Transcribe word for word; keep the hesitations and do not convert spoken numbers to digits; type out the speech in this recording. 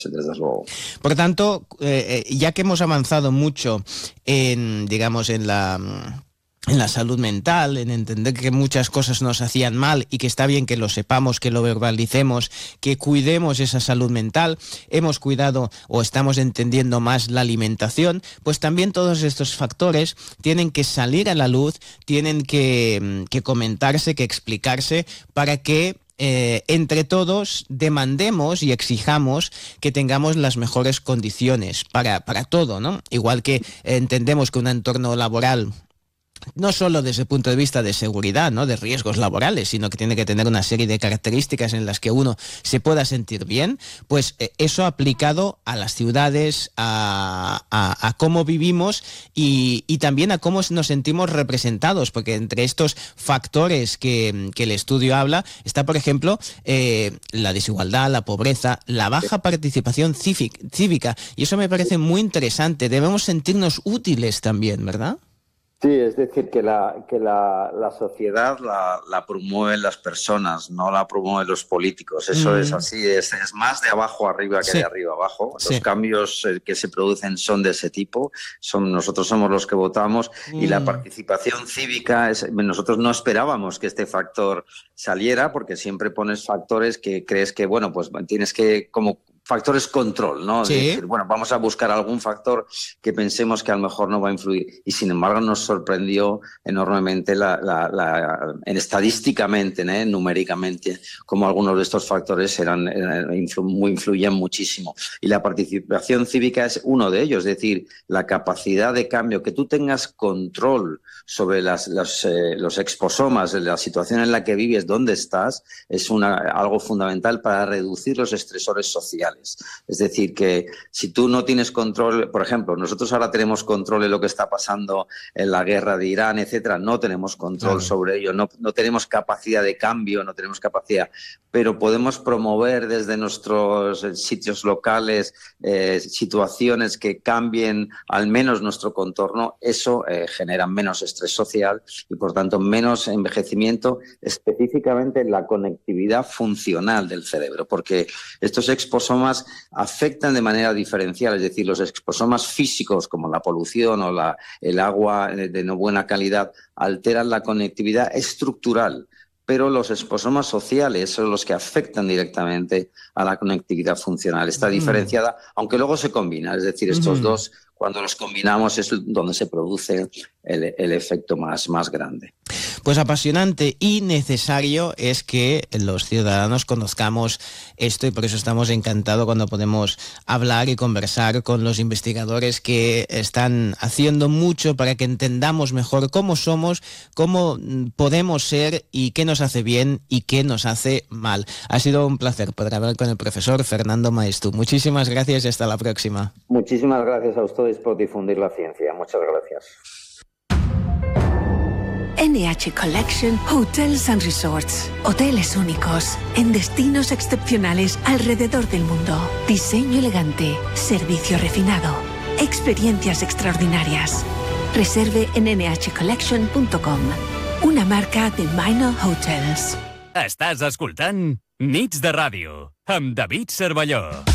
desde luego. Por tanto, eh, ya que hemos avanzado mucho en, digamos, en la... en la salud mental, en entender que muchas cosas nos hacían mal y que está bien que lo sepamos, que lo verbalicemos, que cuidemos esa salud mental, hemos cuidado o estamos entendiendo más la alimentación, pues también todos estos factores tienen que salir a la luz, tienen que, que comentarse, que explicarse para que Eh, entre todos demandemos y exijamos que tengamos las mejores condiciones para, para todo, ¿no? Igual que eh, entendemos que un entorno laboral, no solo desde el punto de vista de seguridad, ¿no?, de riesgos laborales, sino que tiene que tener una serie de características en las que uno se pueda sentir bien, pues eh, eso aplicado a las ciudades, a, a, a cómo vivimos y, y también a cómo nos sentimos representados, porque entre estos factores que, que el estudio habla está, por ejemplo, eh, la desigualdad, la pobreza, la baja participación cívic, cívica, y eso me parece muy interesante. Debemos sentirnos útiles también, ¿verdad? Sí, es decir, que la, que la, la sociedad la, la promueven las personas, no la promueven los políticos. Eso mm. es así, es, es más de abajo arriba que sí. de arriba abajo. Los sí. cambios que se producen son de ese tipo. Son, nosotros somos los que votamos mm. y la participación cívica, es, nosotros no esperábamos que este factor saliera, porque siempre pones factores que crees que, bueno, pues tienes que como factores control, ¿no? Sí. Es decir, bueno, vamos a buscar algún factor que pensemos que a lo mejor no va a influir. Y sin embargo nos sorprendió enormemente la, la, la, en estadísticamente, ¿eh? numéricamente, como algunos de estos factores eran, eran influ, muy, influían muchísimo. Y la participación cívica es uno de ellos, es decir, la capacidad de cambio, que tú tengas control sobre las, los, eh, los exposomas, la situación en la que vives, dónde estás, es una, algo fundamental para reducir los estresores sociales. Es decir, que si tú no tienes control, por ejemplo, nosotros ahora tenemos control en lo que está pasando en la guerra de Irán, etcétera, no tenemos control claro. sobre ello, no, no tenemos capacidad de cambio, no tenemos capacidad, pero podemos promover desde nuestros sitios locales eh, situaciones que cambien al menos nuestro contorno. Eso eh, genera menos estrés social y, por tanto, menos envejecimiento, específicamente en la conectividad funcional del cerebro, porque estos exposomas afectan de manera diferencial, es decir, los exposomas físicos como la polución o la, el agua de no buena calidad alteran la conectividad estructural, pero los exposomas sociales son los que afectan directamente a la conectividad funcional. Está mm. diferenciada, aunque luego se combina, es decir, estos mm. dos, cuando los combinamos es donde se produce el, el efecto más, más grande. Pues apasionante y necesario es que los ciudadanos conozcamos esto y por eso estamos encantados cuando podemos hablar y conversar con los investigadores que están haciendo mucho para que entendamos mejor cómo somos, cómo podemos ser y qué nos hace bien y qué nos hace mal. Ha sido un placer poder hablar con el profesor Fernando Maeztu. Muchísimas gracias y hasta la próxima. Muchísimas gracias a ustedes por difundir la ciencia. Muchas gracias. N H Collection Hotels and Resorts. Hoteles únicos en destinos excepcionales alrededor del mundo. Diseño elegante, servicio refinado, experiencias extraordinarias. Reserve en ene hache collection punto com. Una marca de Minor Hotels. Estàs escoltant Nits de Ràdio amb David Cervelló.